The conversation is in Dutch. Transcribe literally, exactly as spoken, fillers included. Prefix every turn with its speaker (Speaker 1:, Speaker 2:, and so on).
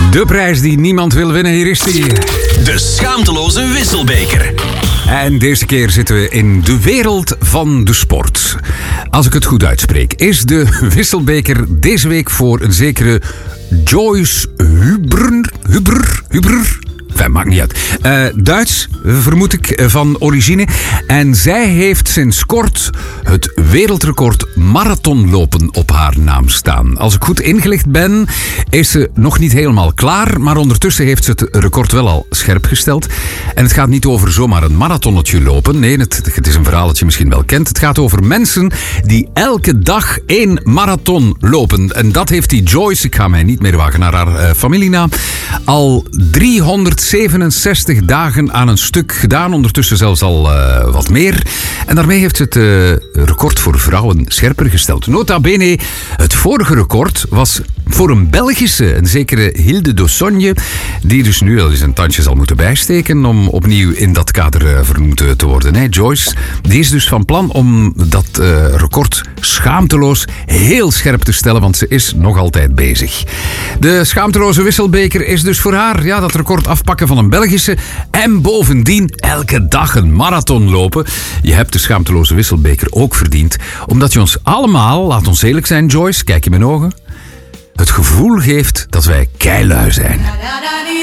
Speaker 1: De prijs die niemand wil winnen, hier is die.
Speaker 2: De schaamteloze wisselbeker.
Speaker 1: En deze keer zitten we in de wereld van de sport. Als ik het goed uitspreek, is de wisselbeker deze week voor een zekere Joyce Huber. Huber? Huber? Enfin, maakt niet uit. Uh, Duits, vermoed ik, van origine. En zij heeft sinds kort het wereldrecord marathonlopen op haar naam staan. Als ik goed ingelicht ben, is ze nog niet helemaal klaar. Maar ondertussen heeft ze het record wel al scherp gesteld. En het gaat niet over zomaar een marathonnetje lopen. Nee, het, het is een verhaal dat je misschien wel kent. Het gaat over mensen die elke dag één marathon lopen. En dat heeft die Joyce, ik ga mij niet meer wagen naar haar uh, familienaam, al driehonderdzevenenzestig dagen aan een stuk gedaan. Ondertussen zelfs al uh, wat meer. En daarmee heeft ze het uh, record voor vrouwen scherper gesteld. Nota bene, het vorige record was voor een Belgische, een zekere Hilde Dosonje, die dus nu wel eens een tandje zal moeten bijsteken om opnieuw in dat kader uh, vernoemd te worden. Nee, Joyce, die is dus van plan om dat uh, record schaamteloos heel scherp te stellen, want ze is nog altijd bezig. De schaamteloze wisselbeker is dus voor haar, ja, dat record afpakken van een Belgische en bovendien elke dag een marathon lopen. Je hebt de schaamteloze wisselbeker ook verdiend, omdat je ons allemaal, laat ons eerlijk zijn Joyce, kijk in mijn ogen, het gevoel geeft dat wij keilui zijn.